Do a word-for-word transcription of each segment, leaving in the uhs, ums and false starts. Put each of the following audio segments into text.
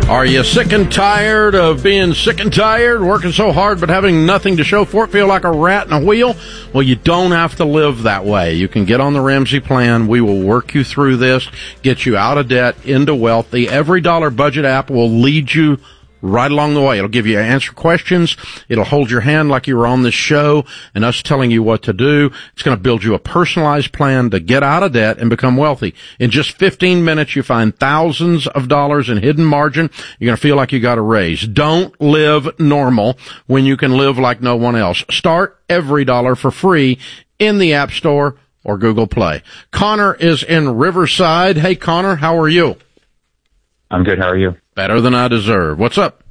Are you sick and tired of being sick and tired, working so hard but having nothing to show for it, feel like a rat in a wheel? Well, you don't have to live that way. You can get on the Ramsey plan. We will work you through this, get you out of debt, into wealth. The Every Dollar Budget app will lead you right along the way. It'll give you answer questions. It'll hold your hand like you were on this show and us telling you what to do. It's going to build you a personalized plan to get out of debt and become wealthy. In just fifteen minutes, you find thousands of dollars in hidden margin. You're going to feel like you got a raise. Don't live normal when you can live like no one else. Start Every Dollar for free in the App Store or Google Play. Connor is in Riverside. Hey, Connor, how are you? I'm good. How are you? Better than I deserve. What's up?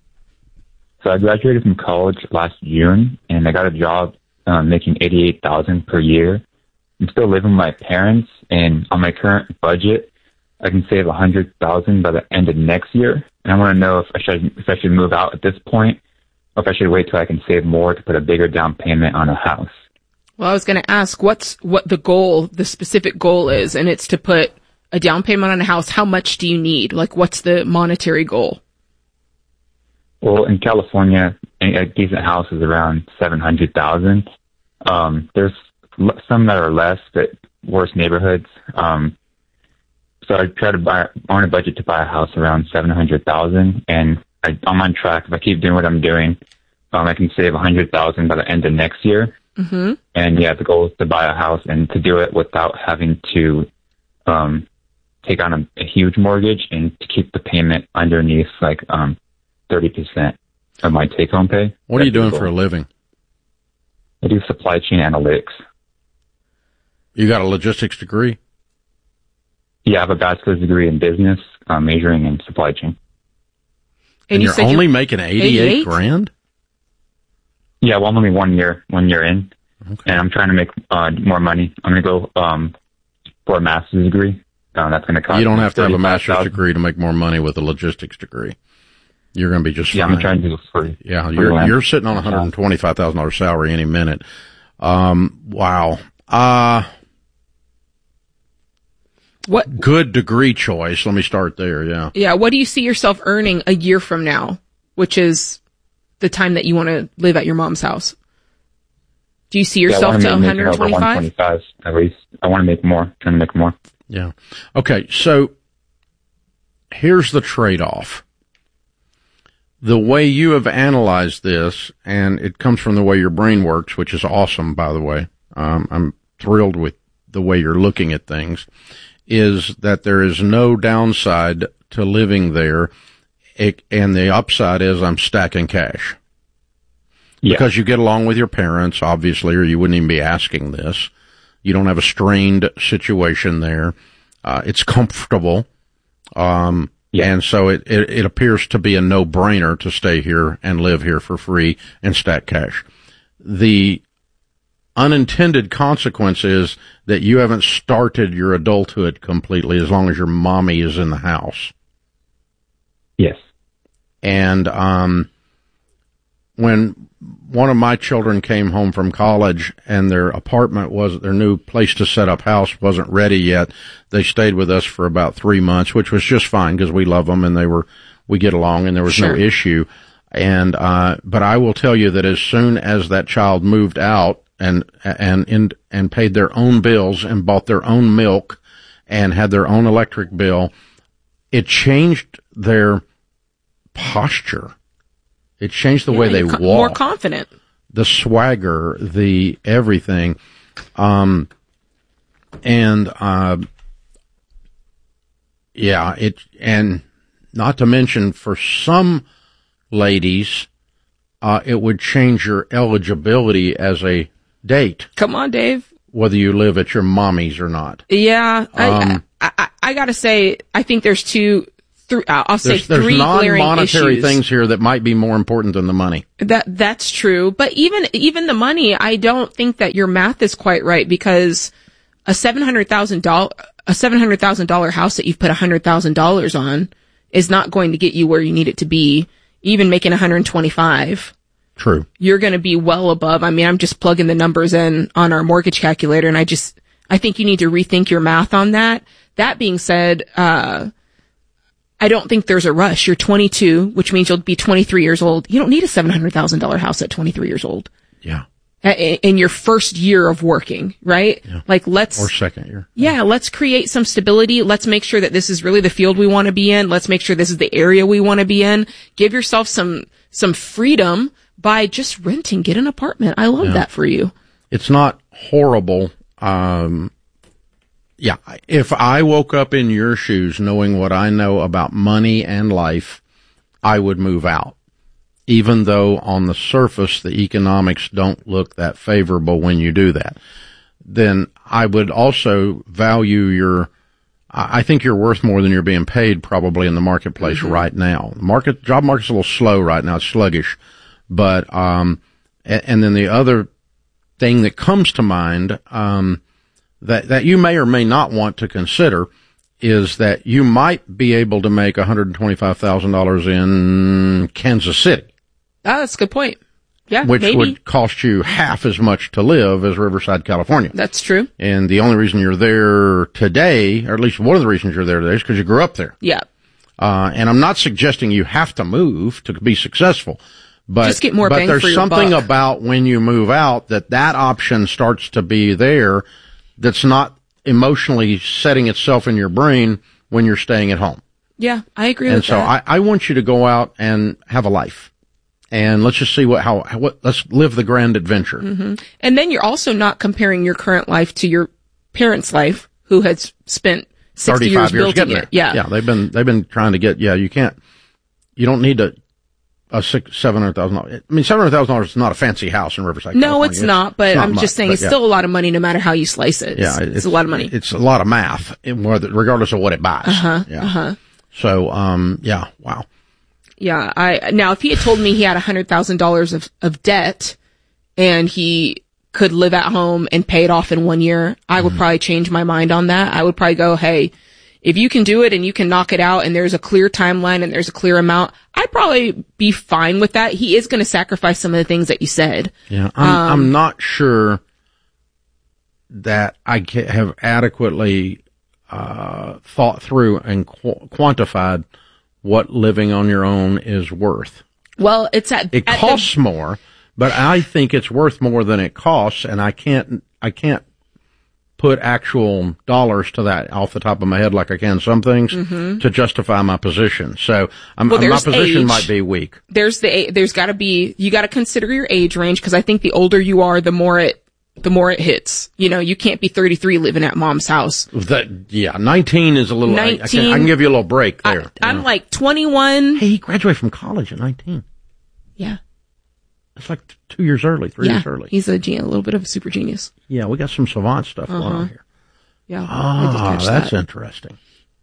So I graduated from college last June, and I got a job um, making eighty-eight thousand dollars per year. I'm still living with my parents, and on my current budget, I can save one hundred thousand dollars by the end of next year. And I want to know if I should if I should move out at this point, or if I should wait till I can save more to put a bigger down payment on a house. Well, I was going to ask what's what the goal, the specific goal is, and it's to put a down payment on a house. How much do you need? Like, what's the monetary goal? Well, in California, a decent house is around seven hundred thousand dollars. Um, there's some that are less, but worse neighborhoods. Um, so I try to buy, on a budget to buy a house around seven hundred thousand dollars, and I, I'm on track. If I keep doing what I'm doing, um, I can save one hundred thousand dollars by the end of next year. Mm-hmm. And yeah, the goal is to buy a house and to do it without having to, um, take on a, a huge mortgage and to keep the payment underneath like um thirty percent of my take-home pay. What are you doing for a living? I do supply chain analytics. You got a logistics degree? Yeah, I have a bachelor's degree in business, uh, majoring in supply chain. And, and you're only you're making eighty-eight grand? Yeah, well, I'm only one year, one year in, okay. And I'm trying to make uh, more money. I'm going to go um for a master's degree. Uh, that's going to cost. You don't have to have a master's degree to make more money with a logistics degree. You're going to be just fine. Yeah, I'm trying to do it free. Yeah, you're you're sitting on a one hundred twenty-five thousand dollars salary any minute. Um, wow. Uh, what good degree choice? Let me start there. Yeah. Yeah. What do you see yourself earning a year from now, which is the time that you want to live at your mom's house? Do you see yourself yeah, to one hundred twenty-five? one twenty-five at least. I want to make more. Trying to make more. Yeah. Okay. So here's the trade-off. The way you have analyzed this, and it comes from the way your brain works, which is awesome, by the way. Um, I'm thrilled with the way you're looking at things, is that there is no downside to living there, it, and the upside is I'm stacking cash. Yeah. Because you get along with your parents, obviously, or you wouldn't even be asking this. You don't have a strained situation there. Uh, it's comfortable. Um, yeah. And so it, it, it appears to be a no-brainer to stay here and live here for free and stack cash. The unintended consequence is that you haven't started your adulthood completely as long as your mommy is in the house. Yes. And, um, when one of my children came home from college and their apartment was, their new place to set up house wasn't ready yet, they stayed with us for about three months, which was just fine because we love them and they were, we get along and there was sure. no issue. And, uh, but I will tell you that as soon as that child moved out and, and, in, and paid their own bills and bought their own milk and had their own electric bill, it changed their posture. It changed the yeah, way they walk. More confident. The swagger, the everything. Um, and, uh, yeah, it, and not to mention for some ladies, uh, it would change your eligibility as a date. Come on, Dave. Whether you live at your mommy's or not. Yeah. Um, I, I, I, I gotta say, I think there's two, Three, I'll say there's, there's three glaring non-monetary issues. things here that might be more important than the money. That that's true, but even even the money, I don't think that your math is quite right because a seven hundred thousand dollar a seven hundred thousand dollar house that you've put a hundred thousand dollars on is not going to get you where you need it to be. Even making one hundred twenty-five, true, you're going to be well above. I mean, I'm just plugging the numbers in on our mortgage calculator, and I just I think you need to rethink your math on that. That being said, uh. I don't think there's a rush. You're twenty-two, which means you'll be twenty-three years old. You don't need a seven hundred thousand dollars house at twenty-three years old. Yeah. In your first year of working, right? Yeah. Like let's, or second year. Yeah, let's create some stability. Let's make sure that this is really the field we want to be in. Let's make sure this is the area we want to be in. Give yourself some, some freedom by just renting. Get an apartment. I love yeah. that for you. It's not horrible. Um, yeah. If I woke up in your shoes knowing what I know about money and life, I would move out. Even though on the surface the economics don't look that favorable when you do that, then I would also value your, I think you're worth more than you're being paid probably in the marketplace mm-hmm. right now. The market, job market's a little slow right now. It's sluggish. But, um, and, and then the other thing that comes to mind, um, that, that you may or may not want to consider is that you might be able to make one hundred twenty-five thousand dollars in Kansas City. Oh, that's a good point. Yeah, which maybe. would cost you half as much to live as Riverside, California. That's true. And the only reason you're there today, or at least one of the reasons you're there today, is because you grew up there. Yeah. Uh, and I'm not suggesting you have to move to be successful, but, just get more but bang there's for your something buck. about when you move out that that option starts to be there that's not emotionally setting itself in your brain when you're staying at home. Yeah, I agree and with so that. I, I want you to go out and have a life. And let's just see what, how, what, let's live the grand adventure. Mm-hmm. And then you're also not comparing your current life to your parents' life, who has spent sixty years, years building it. Yeah. Yeah. They've been, they've been trying to get, yeah, you can't, you don't need a, a six, seven hundred thousand dollars. I mean, seven hundred thousand dollars is not a fancy house in Riverside, No, California. it's not, but it's not I'm much, just saying it's yeah. still a lot of money no matter how you slice it. It's, yeah. It's, It's a lot of money. It's a lot of math, regardless of what it buys. Uh-huh. Yeah. Uh-huh. So, um, yeah, wow. Yeah, I, now if he had told me he had a hundred thousand dollars of, of debt and he could live at home and pay it off in one year, I would mm-hmm. probably change my mind on that. I would probably go, hey, if you can do it and you can knock it out and there's a clear timeline and there's a clear amount, I'd probably be fine with that. He is going to sacrifice some of the things that you said. Yeah, I'm, um, I'm not sure that I have adequately, uh, thought through and qu- quantified what living on your own is worth. Well, it's at, it at costs the, more, but I think it's worth more than it costs, and I can't, I can't put actual dollars to that off the top of my head like I can some things mm-hmm. to justify my position. So I'm, well, my position age. might be weak. There's the, there's gotta be, you gotta consider your age range, because I think the older you are, the more it, the more it hits. You know, you can't be thirty-three living at mom's house. That, yeah, nineteen is a little, nineteen, I, I, can, I can give you a little break there. I, I'm know. like twenty-one. Hey, he graduated from college at nineteen. Yeah. That's like two years early, three yeah, years early. He's a, a little bit of a super genius. Yeah, we got some savant stuff uh-huh. going on here. Yeah. Ah, oh, that's that. interesting.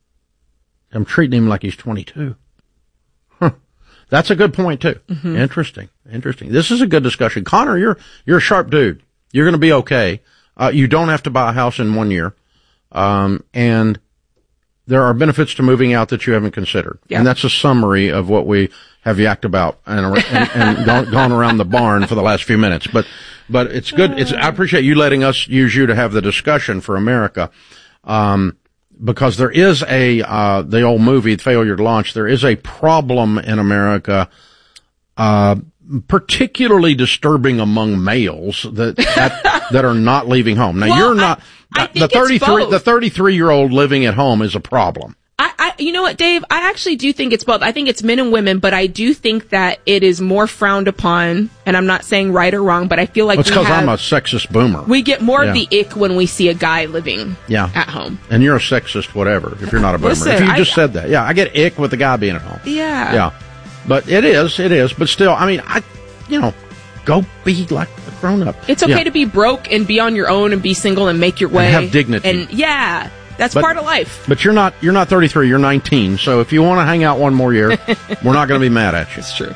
I'm treating him like he's twenty-two. Huh. That's a good point too. Mm-hmm. Interesting. Interesting. This is a good discussion. Connor, you're, you're a sharp dude. You're going to be okay. Uh, you don't have to buy a house in one year. Um, and there are benefits to moving out that you haven't considered. Yeah. And that's a summary of what we have yacked about and, and, and gone, gone around the barn for the last few minutes. But, but it's good. It's, I appreciate you letting us use you to have the discussion for America. Um, because there is a, uh, the old movie, Failure to Launch, there is a problem in America, uh, particularly disturbing among males that, that, that are not leaving home. Now well, you're not, I, I the thirty-three, the thirty-three year old living at home is a problem. I, I, you know what, Dave? I actually do think it's both. I think it's men and women, but I do think that it is more frowned upon, and I'm not saying right or wrong, but I feel like well, it's because I'm a sexist boomer. We get more yeah. of the ick when we see a guy living yeah. at home. And you're a sexist whatever, if you're not a boomer. Listen, if you I, just said that. Yeah, I get ick with the guy being at home. Yeah. Yeah. But it is, it is. But still, I mean, I, you know, go be like a grown up. It's okay yeah. to be broke and be on your own and be single and make your way. And have dignity. And yeah, that's but, part of life. But you're not, you're not thirty-three, you're nineteen. So if you want to hang out one more year, we're not going to be mad at you. It's true.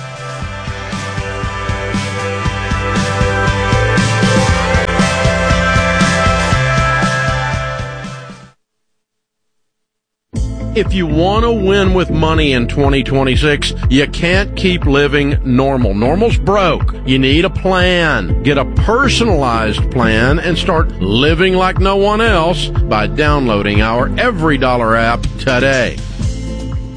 If you want to win with money in twenty twenty-six, you can't keep living normal. Normal's broke. You need a plan. Get a personalized plan and start living like no one else by downloading our Every Dollar app today.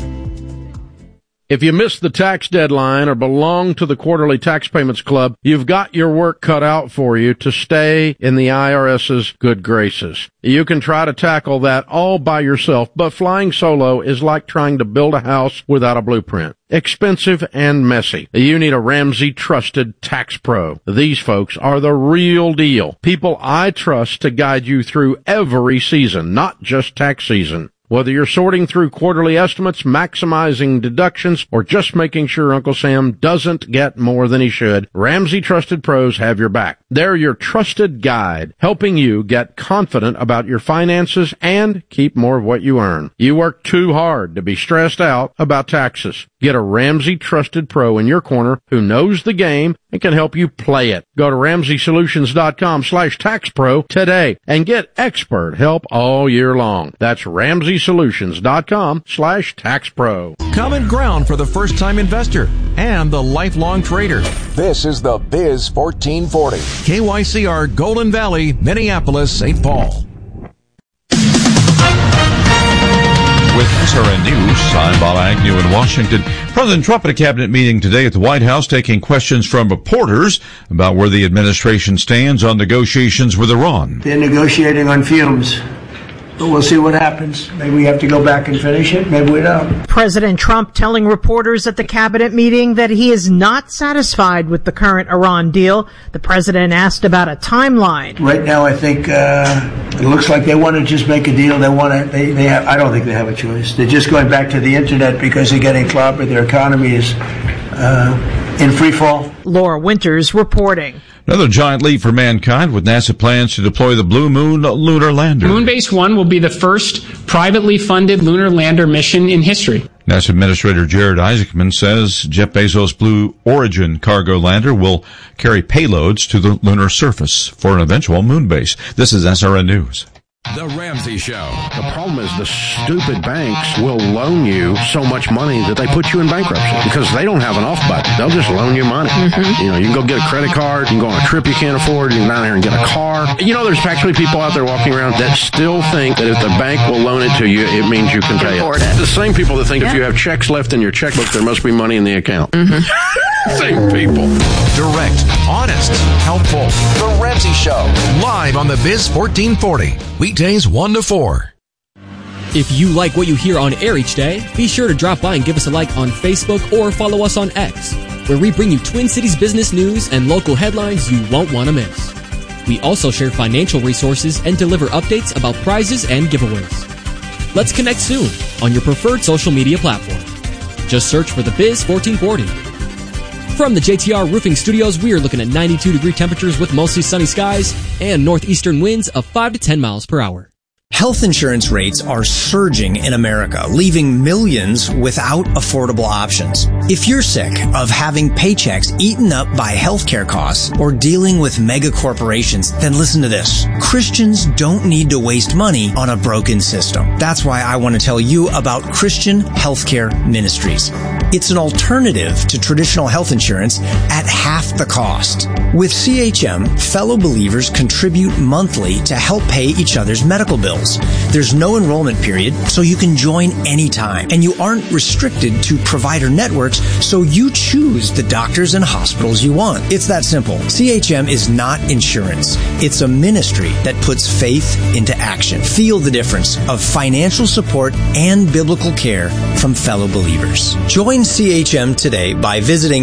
If you missed the tax deadline or belong to the Quarterly Tax Payments Club, you've got your work cut out for you to stay in the IRS's good graces. You can try to tackle that all by yourself, but flying solo is like trying to build a house without a blueprint. Expensive and messy. You need a Ramsey Trusted Tax Pro. These folks are the real deal. People I trust to guide you through every season, not just tax season. Whether you're sorting through quarterly estimates, maximizing deductions, or just making sure Uncle Sam doesn't get more than he should, Ramsey Trusted Pros have your back. They're your trusted guide, helping you get confident about your finances and keep more of what you earn. You work too hard to be stressed out about taxes. Get a Ramsey Trusted Pro in your corner who knows the game and can help you play it. Go to Ramsey Solutions dot com slash tax pro today and get expert help all year long. That's Ramsey Solutions dot com slash tax pro. Common ground for the first-time investor and the lifelong trader. This is the Biz fourteen forty. K Y C R, Golden Valley, Minneapolis, Saint Paul. With S R N News, I'm Bob Agnew in Washington. President Trump at a cabinet meeting today at the White House taking questions from reporters about where the administration stands on negotiations with Iran. They're negotiating on fumes. But we'll see what happens. Maybe we have to go back and finish it. Maybe we don't. President Trump telling reporters at the cabinet meeting that he is not satisfied with the current Iran deal. The president asked about a timeline. Right now, I think uh, it looks like they want to just make a deal. They want to. They, they have, I don't think they have a choice. They're just going back to the internet because they're getting clobbered. Their economy is uh, in free fall. Laura Winters reporting. Another giant leap for mankind with NASA plans to deploy the Blue Moon lunar lander. Moonbase one will be the first privately funded lunar lander mission in history. NASA Administrator Jared Isaacman says Jeff Bezos' Blue Origin cargo lander will carry payloads to the lunar surface for an eventual moon base. This is S R N News. The Ramsey Show. The problem is the stupid banks will loan you so much money that they put you in bankruptcy because they don't have an off button. They'll just loan you money. Mm-hmm. You know, you can go get a credit card, you can go on a trip you can't afford, you can go down there and get a car. You know, there's actually people out there walking around that still think that if the bank will loan it to you, it means you can pay it. it. The same people that think yeah. if you have checks left in your checkbook, there must be money in the account. Mm-hmm. Same people. Direct, honest, helpful. The Ramsey Show. Live on the Biz fourteen forty. Weekdays one to four. If you like what you hear on air each day, be sure to drop by and give us a like on Facebook or follow us on X, where we bring you Twin Cities business news and local headlines you won't want to miss. We also share financial resources and deliver updates about prizes and giveaways. Let's connect soon on your preferred social media platform. Just search for the Biz fourteen forty. From the J T R Roofing Studios, we are looking at ninety-two degree temperatures with mostly sunny skies and northeastern winds of five to ten miles per hour. Health insurance rates are surging in America, leaving millions without affordable options. If you're sick of having paychecks eaten up by healthcare costs or dealing with mega corporations, then listen to this. Christians don't need to waste money on a broken system. That's why I want to tell you about Christian Healthcare Ministries. It's an alternative to traditional health insurance at half the cost. With C H M, fellow believers contribute monthly to help pay each other's medical bills. There's no enrollment period, so you can join anytime. And you aren't restricted to provider networks, so you choose the doctors and hospitals you want. It's that simple. C H M is not insurance. It's a ministry that puts faith into action. Feel the difference of financial support and biblical care from fellow believers. Join C H M today by visiting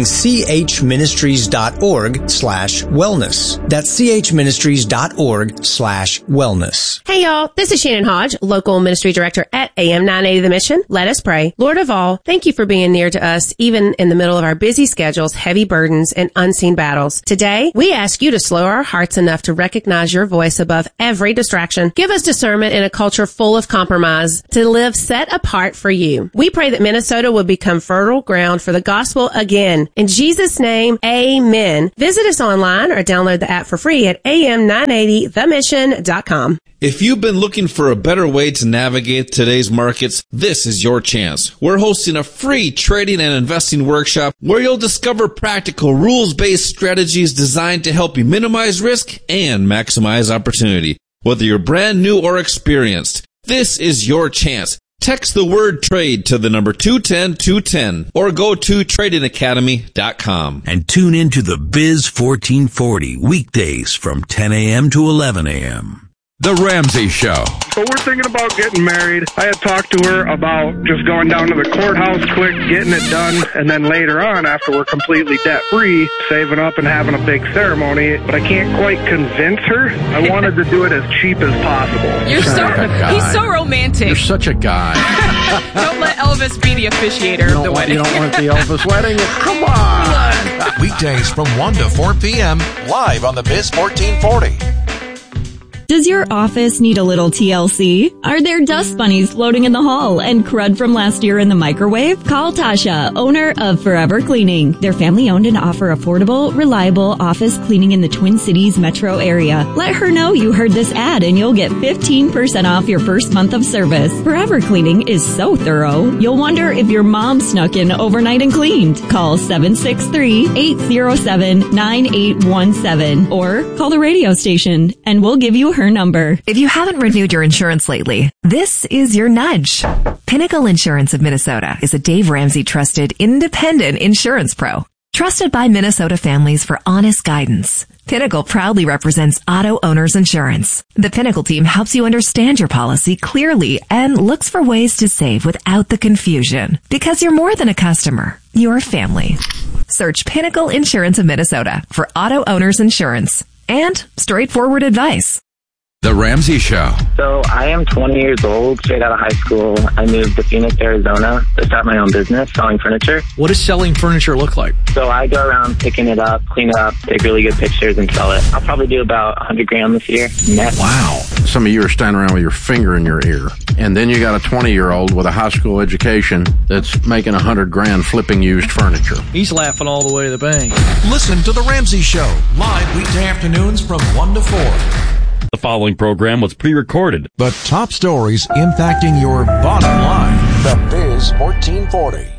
chministries.org slash wellness. That's chministries.org slash wellness. Hey y'all, this is Shannon Hodge, local ministry director at A M nine eighty The Mission. Let us pray. Lord of all, thank you for being near to us, even in the middle of our busy schedules, heavy burdens, and unseen battles. Today, we ask you to slow our hearts enough to recognize your voice above every distraction. Give us discernment in a culture full of compromise to live set apart for you. We pray that Minnesota will become fertile ground for the gospel again. In Jesus' name, amen. Visit us online or download the app for free at A M nine eighty the mission dot com. If you've been looking for a better way to navigate today's markets, this is your chance. We're hosting a free trading and investing workshop where you'll discover practical rules-based strategies designed to help you minimize risk and maximize opportunity. Whether you're brand new or experienced, this is your chance. Text the word trade to the number two ten two ten or go to trading academy dot com. And tune in to the Biz fourteen forty weekdays from ten a.m. to eleven a.m. The Ramsey Show. So we're thinking about getting married. I had talked to her about just going down to the courthouse quick, getting it done, and then later on, after we're completely debt-free, saving up and having a big ceremony. But I can't quite convince her. I wanted to do it as cheap as possible. You're so, he's so romantic. You're such a guy. Don't let Elvis be the officiator of the want, wedding. You don't want the Elvis wedding? Come on. Weekdays from one to four p.m. live on the Biz fourteen forty. Does your office need a little T L C? Are there dust bunnies floating in the hall and crud from last year in the microwave? Call Tasha, owner of Forever Cleaning. They're family owned and offer affordable, reliable office cleaning in the Twin Cities metro area. Let her know you heard this ad and you'll get fifteen percent off your first month of service. Forever Cleaning is so thorough, you'll wonder if your mom snuck in overnight and cleaned. Call seven six three, eight zero seven, nine eight one seven or call the radio station and we'll give you her number. If you haven't renewed your insurance lately, this is your nudge. Pinnacle Insurance of Minnesota is a Dave Ramsey trusted independent insurance pro. Trusted by Minnesota families for honest guidance. Pinnacle proudly represents auto owners insurance. The Pinnacle team helps you understand your policy clearly and looks for ways to save without the confusion. Because you're more than a customer, you're a family. Search Pinnacle Insurance of Minnesota for auto owners insurance and straightforward advice. The Ramsey Show. So I am twenty years old, straight out of high school. I moved to Phoenix, Arizona to start my own business selling furniture. What does selling furniture look like? So I go around picking it up, clean it up, take really good pictures and sell it. I'll probably do about one hundred grand this year net. Wow. Some of you are standing around with your finger in your ear. And then you got a twenty-year-old with a high school education that's making one hundred grand flipping used furniture. He's laughing all the way to the bank. Listen to The Ramsey Show, live weekday afternoons from one to four. The following program was pre-recorded. The top stories impacting your bottom line. The Biz fourteen forty.